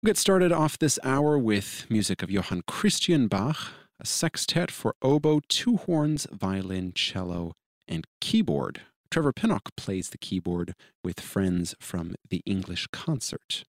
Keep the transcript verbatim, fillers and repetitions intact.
We'll get started off this hour with music of Johann Christian Bach, a sextet for oboe, two horns, violin, cello, and keyboard. Trevor Pinnock plays the keyboard with friends from the English Concert.